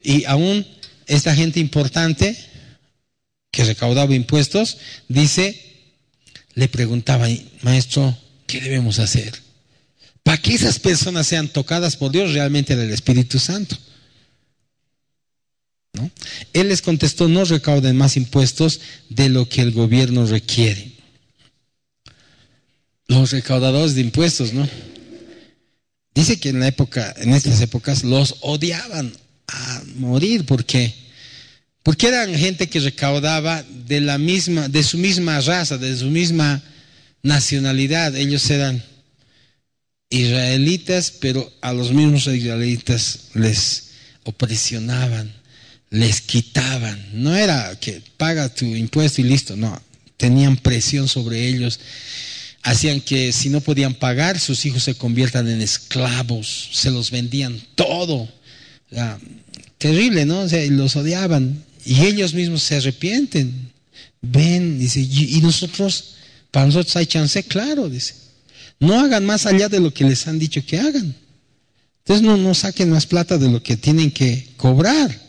Y aún esta gente importante que recaudaba impuestos, le preguntaba: maestro, ¿qué debemos hacer? Para que esas personas sean tocadas por Dios, realmente era el Espíritu Santo, ¿no? Él les contestó: no recauden más impuestos de lo que el gobierno requiere. Los recaudadores de impuestos, ¿no? Dice que en estas épocas los odiaban a morir. ¿Por qué? Porque eran gente que recaudaba de su misma raza, de su misma nacionalidad. Ellos eran israelitas, pero a los mismos israelitas les opresionaban, les quitaban. No era que paga tu impuesto y listo, no. Tenían presión sobre ellos. Hacían que si no podían pagar, sus hijos se conviertan en esclavos, se los vendían todo. Terrible, ¿no? O sea, los odiaban. Y ellos mismos se arrepienten. Ven, dice, y nosotros, para nosotros hay chance, claro, dice. No hagan más allá de lo que les han dicho que hagan. Entonces no saquen más plata de lo que tienen que cobrar.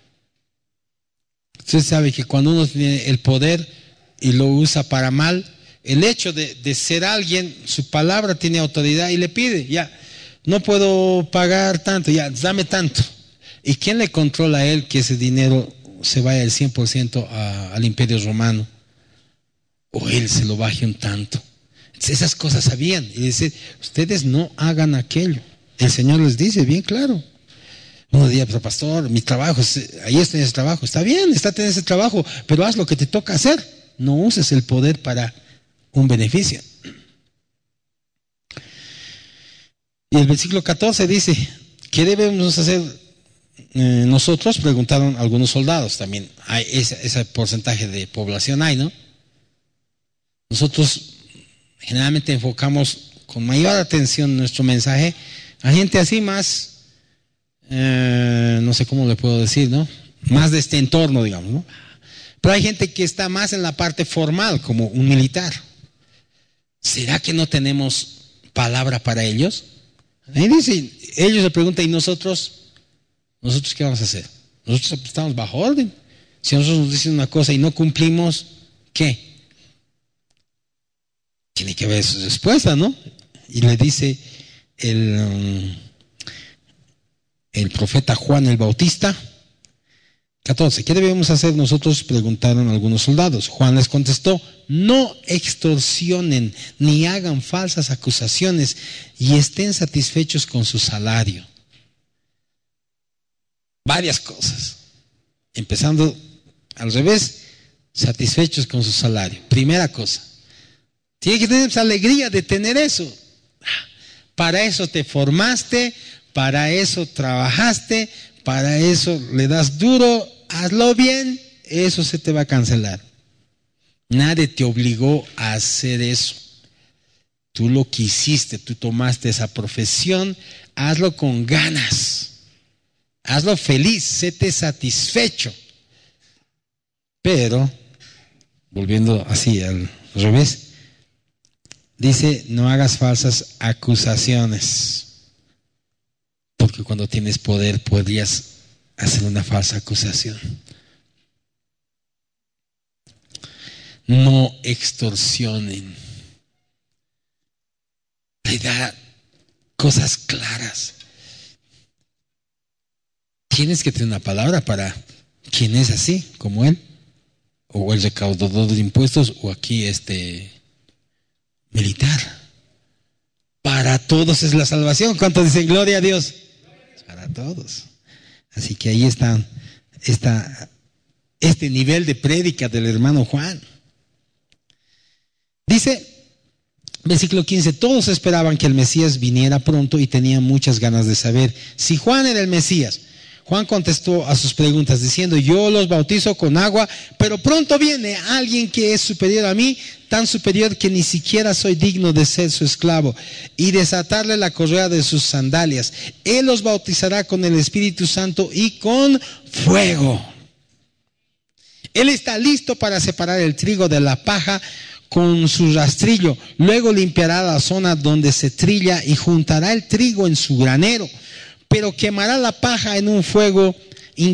Usted sabe que cuando uno tiene el poder y lo usa para mal, el hecho de ser alguien, su palabra tiene autoridad y le pide: ya, no puedo pagar tanto, ya, dame tanto. ¿Y quién le controla a él que ese dinero se vaya el 100% al Imperio Romano? O él se lo baje un tanto. Esas cosas sabían. Y dice: ustedes no hagan aquello. El Señor les dice bien claro. Uno diría: pero pastor, mi trabajo, ahí está en ese trabajo. Está bien, estate en ese trabajo, pero haz lo que te toca hacer. No uses el poder para un beneficio. Y el versículo 14 dice: ¿qué debemos hacer nosotros? Preguntaron algunos soldados. También hay ese porcentaje de población hay, ¿no? Nosotros generalmente enfocamos con mayor atención nuestro mensaje a gente así más, no sé cómo le puedo decir, ¿no? Más de este entorno, digamos, ¿no? Pero hay gente que está más en la parte formal, como un militar. ¿Será que no tenemos palabra para ellos? Ahí dice, ellos le preguntan: ¿y nosotros qué vamos a hacer? Nosotros estamos bajo orden. Si nosotros nos dicen una cosa y no cumplimos, ¿qué? Tiene que haber su respuesta, ¿no? Y le dice el profeta Juan el Bautista, 14, ¿qué debemos hacer nosotros? Preguntaron algunos soldados. Juan les contestó: no extorsionen ni hagan falsas acusaciones y estén satisfechos con su salario. Varias cosas. Empezando al revés: satisfechos con su salario. Primera cosa, tiene que tener esa alegría de tener eso. Para eso te formaste, para eso trabajaste, para eso le das duro. Hazlo bien, eso se te va a cancelar. Nadie te obligó a hacer eso. Tú lo quisiste, tú tomaste esa profesión. Hazlo con ganas, hazlo feliz, séte satisfecho. Pero, volviendo así al revés, dice: no hagas falsas acusaciones, porque cuando tienes poder podrías hacer una falsa acusación. No extorsionen. Le da cosas claras. Tienes que tener una palabra para quien es así, como él, o el recaudador de impuestos, o aquí militar. Para todos es la salvación. ¿Cuántos dicen gloria a Dios? Para todos. Así que ahí está este nivel de prédica del hermano Juan. Dice, versículo 15: todos esperaban que el Mesías viniera pronto y tenían muchas ganas de saber si Juan era el Mesías. Juan contestó a sus preguntas diciendo: yo los bautizo con agua, pero pronto viene alguien que es superior a mí, tan superior que ni siquiera soy digno de ser su esclavo y desatarle la correa de sus sandalias. Él los bautizará con el Espíritu Santo y con fuego. Él está listo para separar el trigo de la paja con su rastrillo. Luego limpiará la zona donde se trilla y juntará el trigo en su granero, pero quemará la paja en un fuego